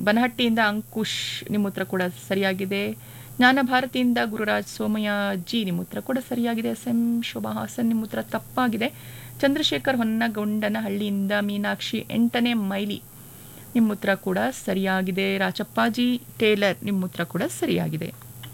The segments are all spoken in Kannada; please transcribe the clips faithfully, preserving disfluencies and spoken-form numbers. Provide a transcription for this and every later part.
ಬನಹಟ್ಟಿಯಿಂದ ಅಂಕುಶ್, ನಿಮ್ಮ ಉತ್ತರ ಕೂಡ ಸರಿಯಾಗಿದೆ. ಜ್ಞಾನ ಭಾರತಿಯಿಂದ ಗುರುರಾಜ್ ಸೋಮಯ್ಯ ಜಿ, ನಿಮ್ಮ ಉತ್ತರ ಕೂಡ ಸರಿಯಾಗಿದೆ. ಎಸ್ ಎಂ ಶೋಭಾ ಹಾಸನ್, ನಿಮ್ಮ ಉತ್ತರ ತಪ್ಪಾಗಿದೆ. ಚಂದ್ರಶೇಖರ್ ಹೊನ್ನಗೊಂಡನಹಳ್ಳಿಯಿಂದ ಮೀನಾಕ್ಷಿ ಎಂಟನೇ ಮೈಲಿ, ನಿಮ್ಮ ಉತ್ತರ ಕೂಡ ಸರಿಯಾಗಿದೆ. ರಾಚಪ್ಪಾಜಿ ಟೇಲರ್, ನಿಮ್ಮ ಉತ್ತರ ಕೂಡ ಸರಿಯಾಗಿದೆ.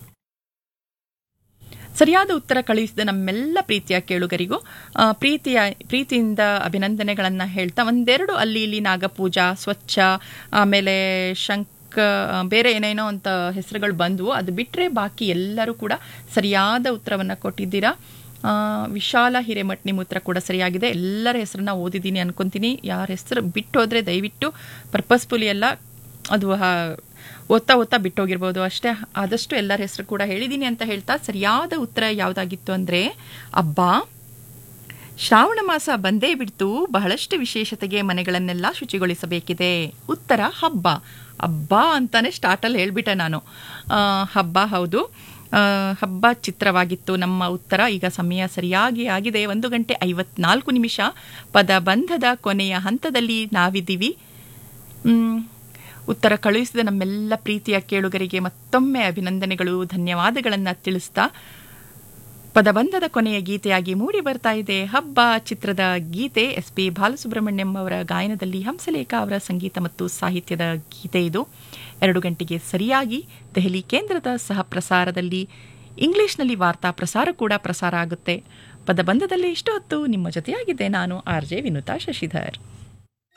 ಸರಿಯಾದ ಉತ್ತರ ಕಳುಹಿಸಿದ ನಮ್ಮೆಲ್ಲ ಪ್ರೀತಿಯ ಕೇಳುಗರಿಗೂ ಪ್ರೀತಿಯ ಪ್ರೀತಿಯಿಂದ ಅಭಿನಂದನೆಗಳನ್ನು ಹೇಳ್ತಾ, ಒಂದೆರಡು ಅಲ್ಲಿ ಇಲ್ಲಿ ನಾಗಪೂಜಾ, ಸ್ವಚ್ಛ, ಆಮೇಲೆ ಶಂಕ, ಬೇರೆ ಏನೇನೋ ಅಂತ ಹೆಸರುಗಳು ಬಂದವು. ಅದು ಬಿಟ್ಟರೆ ಬಾಕಿ ಎಲ್ಲರೂ ಕೂಡ ಸರಿಯಾದ ಉತ್ತರವನ್ನು ಕೊಟ್ಟಿದ್ದೀರಾ. ವಿಶಾಲ ಹಿರೇಮಠ್, ನಿಮ್ಮ ಉತ್ತರ ಕೂಡ ಸರಿಯಾಗಿದೆ. ಎಲ್ಲರ ಹೆಸರನ್ನ ಓದಿದ್ದೀನಿ ಅನ್ಕೊಂತೀನಿ. ಯಾರ ಹೆಸರು ಬಿಟ್ಟು ಹೋದರೆ ದಯವಿಟ್ಟು ಪರ್ಪಸ್ಫುಲಿ ಎಲ್ಲ ಅದು ಓದ್ತಾ ಓದ್ತಾ ಬಿಟ್ಟೋಗಿರ್ಬೋದು ಅಷ್ಟೇ. ಆದಷ್ಟು ಎಲ್ಲರ ಹೆಸರು ಕೂಡ ಹೇಳಿದ್ದೀನಿ ಅಂತ ಹೇಳ್ತಾ, ಸರಿಯಾದ ಉತ್ತರ ಯಾವುದಾಗಿತ್ತು ಅಂದರೆ ಹಬ್ಬ. ಶ್ರಾವಣ ಮಾಸ ಬಂದೇ ಬಿಡ್ತು, ಬಹಳಷ್ಟು ವಿಶೇಷತೆಗೆ ಮನೆಗಳನ್ನೆಲ್ಲ ಶುಚಿಗೊಳಿಸಬೇಕಿದೆ. ಉತ್ತರ ಹಬ್ಬ. ಹಬ್ಬ ಅಂತಾನೆ ಸ್ಟಾರ್ಟಲ್ಲಿ ಹೇಳ್ಬಿಟ್ಟೆ ನಾನು. ಹಬ್ಬ ಹೌದು, ಹಬ್ಬ ಚಿತ್ರವಾಗಿತ್ತು ನಮ್ಮ ಉತ್ತರ. ಈಗ ಸಮಯ ಸರಿಯಾಗಿ ಆಗಿದೆ, ಒಂದು ಗಂಟೆ ಐವತ್ನಾಲ್ಕು ನಿಮಿಷ. ಪದಬಂಧದ ಕೊನೆಯ ಹಂತದಲ್ಲಿ ನಾವಿದ್ದೀವಿ. ಉತ್ತರ ಕಳುಹಿಸಿದ ನಮ್ಮೆಲ್ಲ ಪ್ರೀತಿಯ ಕೇಳುಗರಿಗೆ ಮತ್ತೊಮ್ಮೆ ಅಭಿನಂದನೆಗಳು, ಧನ್ಯವಾದಗಳನ್ನು ತಿಳಿಸ್ತಾ, ಪದಬಂಧದ ಕೊನೆಯ ಗೀತೆಯಾಗಿ ಮೂಡಿ ಬರ್ತಾ ಇದೆ ಹಬ್ಬ ಚಿತ್ರದ ಗೀತೆ. ಎಸ್ ಪಿ ಬಾಲಸುಬ್ರಹ್ಮಣ್ಯಂ ಅವರ ಗಾಯನದಲ್ಲಿ ಹಂಸಲೇಖ ಅವರ ಸಂಗೀತ ಮತ್ತು ಸಾಹಿತ್ಯದ ಗೀತೆ ಇದು. ಎರಡು ಗಂಟೆಗೆ ಸರಿಯಾಗಿ ದೆಹಲಿ ಕೇಂದ್ರದ ಸಹ ಪ್ರಸಾರದಲ್ಲಿ ಇಂಗ್ಲಿಷ್ನಲ್ಲಿ ವಾರ್ತಾ ಪ್ರಸಾರ ಕೂಡ ಪ್ರಸಾರ ಆಗುತ್ತೆ. ಪದಬಂಧದಲ್ಲಿ ಇಷ್ಟು ಹೊತ್ತು ನಿಮ್ಮ ಜೊತೆಯಾಗಿದ್ದೆ ನಾನು ಆರ್ ಜೆ ವಿನುತಾ ಶಶಿಧರ್.